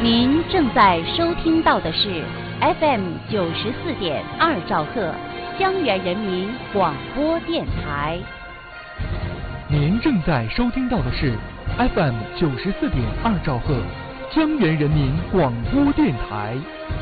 您正在收听到的是 FM 94.2兆赫江源人民广播电台。 您正在收听到的是 FM 94.2兆赫江源人民广播电台。